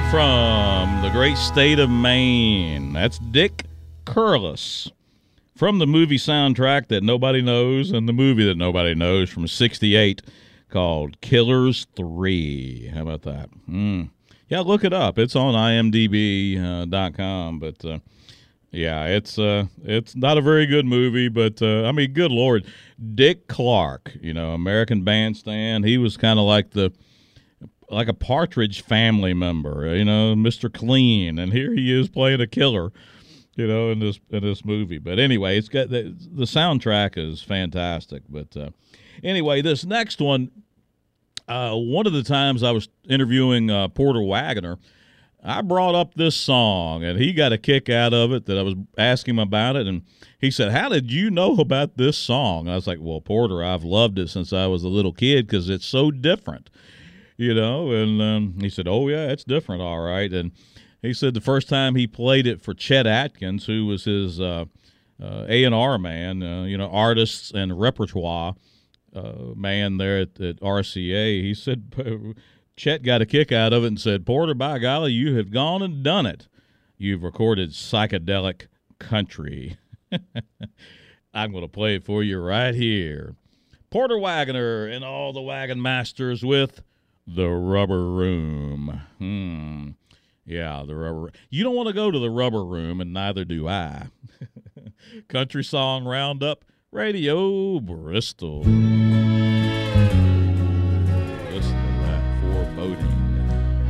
from the great state of Maine. That's Dick Curless from the movie soundtrack that nobody knows and the movie that nobody knows from '68 called Killers 3. How about that? Yeah, look it up. It's on IMDb.com. But yeah, it's not a very good movie. But I mean, good Lord, Dick Clark, American Bandstand. He was kind of like a Partridge Family member, Mr. Clean, and here he is playing a killer, in this movie. But anyway, it's got the soundtrack is fantastic. But anyway, this next one. One of the times I was interviewing Porter Wagoner, I brought up this song, and he got a kick out of it that I was asking him about it, and he said, "How did you know about this song?" And I was like, "Well, Porter, I've loved it since I was a little kid because it's so different, And he said, "Oh, yeah, it's different, all right." And he said the first time he played it for Chet Atkins, who was his A&R man, artists and repertoire man there at RCA, he said Chet got a kick out of it and said, "Porter, by golly, you have gone and done it. You've recorded psychedelic country." I'm going to play it for you right here. Porter Wagoner and all the Wagon Masters with The Rubber Room. Yeah, the Rubber. You don't want to go to the Rubber Room, and neither do I. Country Song Roundup, Radio Bristol.